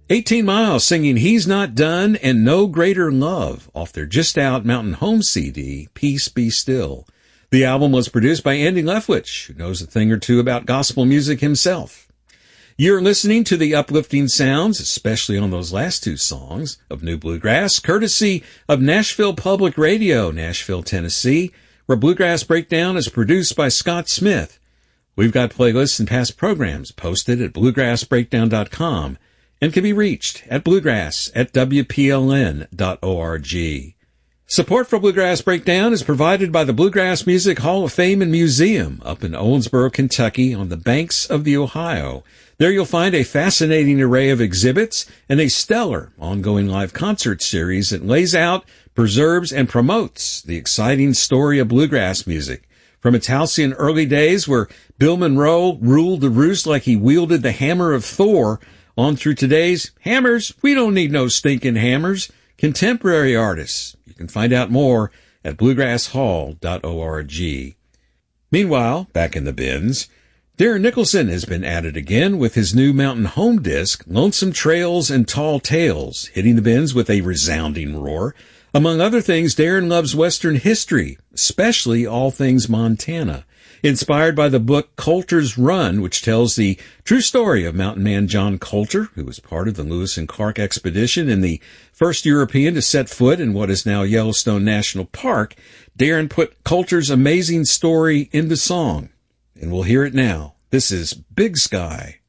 18 Miles singing He's Not Done and No Greater Love off their just-out Mountain Home CD, Peace Be Still. The album was produced by Andy Leftwich, who knows a thing or two about gospel music himself. You're listening to the uplifting sounds, especially on those last two songs, of New Bluegrass, courtesy of Nashville Public Radio, Nashville, Tennessee, where Bluegrass Breakdown is produced by Scott Smith. We've got playlists and past programs posted at bluegrassbreakdown.com and can be reached at bluegrass@wpln.org. Support for Bluegrass Breakdown is provided by the Bluegrass Music Hall of Fame and Museum up in Owensboro, Kentucky, on the banks of the Ohio. There you'll find a fascinating array of exhibits and a stellar ongoing live concert series that lays out, preserves, and promotes the exciting story of bluegrass music. From its halcyon early days where Bill Monroe ruled the roost like he wielded the hammer of Thor, on through today's hammers, we don't need no stinking hammers, contemporary artists. You can find out more at bluegrasshall.org. Meanwhile, back in the bins, Darren Nicholson has been at it again with his new Mountain Home disc, Lonesome Trails and Tall Tales, hitting the bins with a resounding roar. Among other things, Darren loves Western history, especially all things Montana. Inspired by the book Coulter's Run, which tells the true story of mountain man John Coulter, who was part of the Lewis and Clark expedition and the first European to set foot in what is now Yellowstone National Park, Darren put Coulter's amazing story into song. And we'll hear it now. This is Big Sky.